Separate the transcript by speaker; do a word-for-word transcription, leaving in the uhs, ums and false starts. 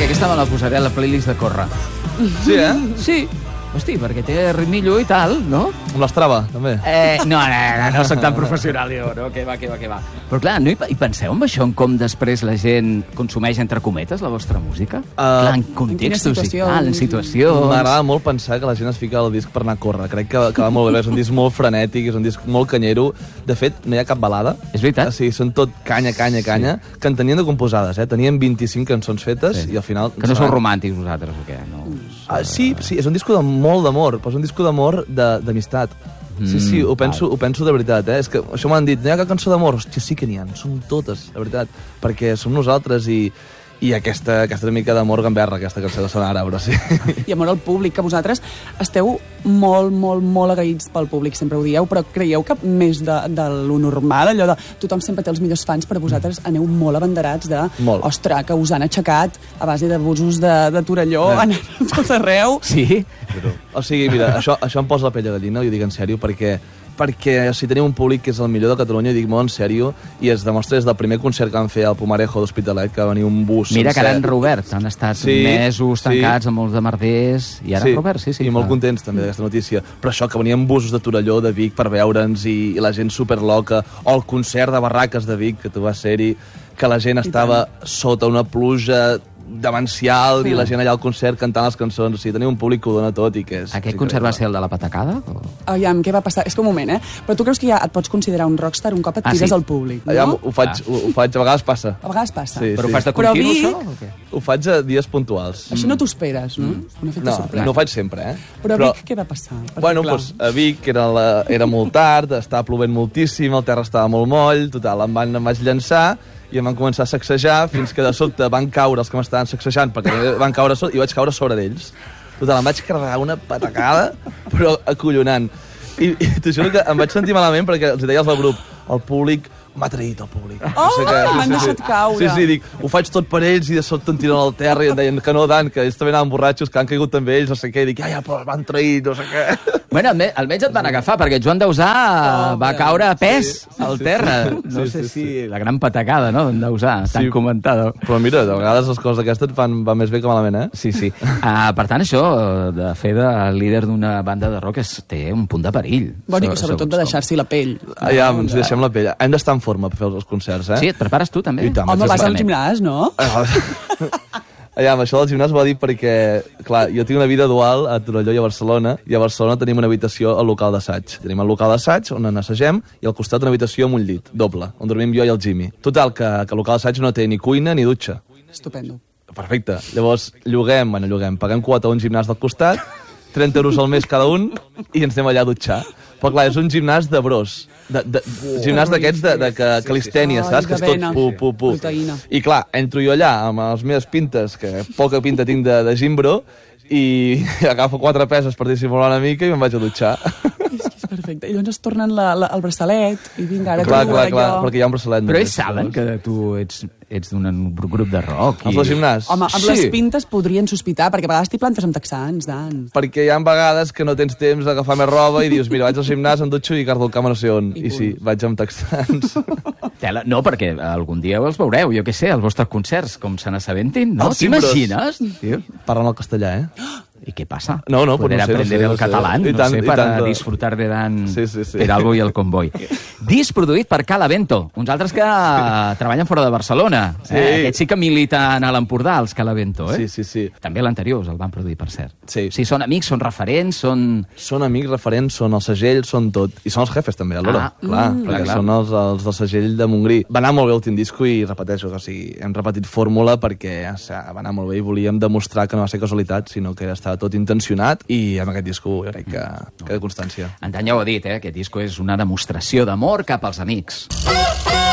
Speaker 1: perquè aquesta me la posaré a la playlist de córrer.
Speaker 2: Sí, eh?
Speaker 1: Sí. Hosti, perquè té ritmillo i tal, no?
Speaker 2: Amb l'Strava, també.
Speaker 1: Eh, no, no, no, no soc tan professional, jo, no? Que va, que va, que va. Però clar, no hi, hi penseu en això, en com després la gent consumeix, entre cometes, la vostra música? Uh, clar, en contextos i tal, en situacions...
Speaker 2: M'agrada molt pensar que la gent es fica al disc per anar a córrer. Crec que, que va molt bé, és un disc molt frenètic, és un disc molt canyero. De fet, no hi ha cap balada.
Speaker 1: És veritat?
Speaker 2: O sigui, són tot canya, canya, canya, sí. Que en tenien de composades, eh? Tenien vint-i-cinc cançons fetes, sí. I al final...
Speaker 1: Que no sou romàntics vosaltres, o què? No?
Speaker 2: Uh, sí, sí, és un disco de molt d'amor, però és un disco d'amor d'amistat. Mm, sí, sí, ho penso, ho penso de veritat, eh? És que això m'han dit, no hi ha cap cançó d'amor? Hòstia, sí que n'hi ha, són totes, de veritat, perquè som nosaltres i, i aquesta, aquesta mica d'amor gamberra, aquesta cançó de sonar ara, però sí.
Speaker 3: I amor al públic, que vosaltres esteu molt, molt, molt agraïts pel públic, sempre ho dieu, però creieu que més de, de lo normal, allò de tothom sempre té els millors fans, però vosaltres aneu molt abanderats de,
Speaker 2: molt.
Speaker 3: Ostres, que us han aixecat a base d'abusos de, de Torelló, eh. Anant a tot arreu.
Speaker 1: Sí?
Speaker 2: Però, o sigui, mira, això, això em posa la pell de gallina, i ho dic en sèrio, perquè perquè si tenim un públic que és el millor de Catalunya, i dic molt en sèrio, i es demostra des del primer concert que van fer al Pumarejo d'Hospitalet, que va venir un bus
Speaker 1: Mira
Speaker 2: sencer.
Speaker 1: Que ara han reobert, han estat sí, mesos tancats sí. Amb molts de merders, i ara sí, han reobert, sí, sí.
Speaker 2: I molt contents també d'aquesta notícia. Però això, que venien busos de Torelló, de Vic, per veure'ns, i, i la gent superloca, o el concert de Barraques de Vic, que tu vas ser-hi, que la gent estava sota una pluja demencial, sí. I la gent allà al concert cantant les cançons. O sigui, tenim un públic que ho dona tot i que és...
Speaker 1: Aquest concert va ser el de la patacada? O...
Speaker 3: Aviam, què va passar? És que un moment, eh? Però tu creus que ja et pots considerar un rockstar un cop et tires ah, sí? al públic, no?
Speaker 2: Aviam, ho faig, ho, ho faig, a vegades passa.
Speaker 3: A vegades passa.
Speaker 2: Sí,
Speaker 1: Però
Speaker 2: sí.
Speaker 1: ho fas de continu,
Speaker 3: Vic...
Speaker 1: això? O què?
Speaker 2: Ho faig a dies puntuals.
Speaker 3: Això no t'ho esperes, no?
Speaker 2: Mm.
Speaker 3: Un efecte
Speaker 2: no,
Speaker 3: sorpresa.
Speaker 2: no ho faig sempre, eh?
Speaker 3: Però a Vic Però... què va passar? Perquè,
Speaker 2: bueno,
Speaker 3: clar...
Speaker 2: doncs, a Vic era, la, era molt tard, estava plovent moltíssim, el terra estava molt moll, total, em, van, em vaig llançar i em van començar a sacsejar fins que de sobte van caure els que m'estaven sacsejant perquè van caure sobre, i vaig caure sobre d'ells. Total, em vaig carregar una patacada, però acollonant. I, i t'ho juro que em vaig sentir malament perquè els deia al grup, el públic m'ha traït el públic.
Speaker 3: Oh, no sé què, m'han sí, deixat
Speaker 2: sí.
Speaker 3: caure.
Speaker 2: Sí, sí, dic, ho faig tot per ells i de sobte em tiren al terra i em deien que no, Dan, que ells també anaven borratxos, que han caigut també ells, no sé què, i dic, ja, ja, però m'han traït, no sé què.
Speaker 1: Bueno, almenys et van agafar, perquè Joan Dausà oh, va caure a pes sí, al terra. No sí, sé sí, si sí. La gran patacada, no?, d'en Dausà, tan sí, comentada.
Speaker 2: Però mira, de vegades les coses d'aquestes van, van més bé que malament, eh?
Speaker 1: Sí, sí. Uh, per tant, això de fer de líder d'una banda de rock és, té un punt de perill.
Speaker 3: Bueno, i sobretot de deixar-s'hi la pell.
Speaker 2: Ah, ja, ens deixem la pell. Hem d'estar en forma per fer els concerts, eh?
Speaker 1: Sí, et prepares tu, també?
Speaker 2: Tant,
Speaker 3: home, vas al gimnàs, no?
Speaker 2: Ja, això del gimnàs ho va dir perquè, clar, jo tinc una vida dual a Torelló i a Barcelona, i a Barcelona tenim una habitació al local d'assaig. Tenim el local d'assaig, on assagem, i al costat una habitació amb un llit, doble, on dormim jo i el Jimmy. Total, que, que el local d'assaig no té ni cuina ni dutxa.
Speaker 3: Estupendo.
Speaker 2: Perfecte. Llavors, lloguem, bueno, lloguem, paguem quota a un gimnàs del costat, trenta euros al mes cada un, i ens anem allà a dutxar. Però clar, és un gimnàs de bros. De, de, oh, gimnàs d'aquests de, de, de calistènia, sí, sí. Saps? Que és tot pu, pu, pu.
Speaker 3: Proteïna.
Speaker 2: I clar, entro jo allà amb les meves pintes, que poca pinta tinc de, de gimbro, i agafo quatre peses per dissimular una mica i me'n vaig a dutxar.
Speaker 3: És que és perfecte. I llavors es tornen la, la, el braçalet, i vinga, ara
Speaker 2: clar,
Speaker 3: tu,
Speaker 2: clar,
Speaker 3: ara
Speaker 2: clar,
Speaker 3: jo...
Speaker 2: perquè hi ha un braçalet.
Speaker 1: Però ells saben que tu ets, ets d'un grup de rock. I...
Speaker 2: Els del gimnàs?
Speaker 3: Home, amb
Speaker 2: sí.
Speaker 3: les pintes podrien sospitar, perquè a vegades t'hi plantes amb texans, Dan.
Speaker 2: Perquè hi ha vegades que no tens temps d'agafar més roba i dius, mira, vaig al gimnàs, em dutxo i cardo el camp no sé on. I, I sí, vaig amb texans.
Speaker 1: Tela, no, perquè algun dia els veureu, jo què sé, als vostres concerts, com se n'assabentin, no? T'imagines?
Speaker 2: Parlen el castellà, eh?
Speaker 1: ¿Y qué pasa?
Speaker 2: No, no,
Speaker 1: poder
Speaker 2: pues no sé,
Speaker 1: aprender
Speaker 2: no sé,
Speaker 1: el
Speaker 2: no sé.
Speaker 1: catalán, no
Speaker 2: tant,
Speaker 1: sé, para
Speaker 2: tant,
Speaker 1: disfrutar de Dan
Speaker 2: sí, sí, sí.
Speaker 1: Peralbo i el Convoy. Disc produït per Calavento, uns altres que treballen fora de Barcelona.
Speaker 2: Sí.
Speaker 1: Eh? Aquests sí que militen a l'Empordà, els Calavento, eh?
Speaker 2: Sí, sí, sí.
Speaker 1: També l'anterior el van produir, per cert.
Speaker 2: Sí.
Speaker 1: Sí, són amics, són referents, són...
Speaker 2: Són amics, referents, són el segell, són tot. I són els jefes, també, alhora.
Speaker 1: Ah,
Speaker 2: clar,
Speaker 1: mm,
Speaker 2: perquè
Speaker 1: clar.
Speaker 2: són els, els del segell de Montgrí. Va anar molt bé l'últim disco i repeteixo, o sigui, hem repetit fórmula perquè o sigui, va anar molt bé i volíem demostrar que no va ser casualitat, sinó que estava tot intencionat, i amb aquest disco jo crec que, que de constància.
Speaker 1: Antany ja ho ha dit, eh? Aquest disco és una demostració d'amor cap als amics.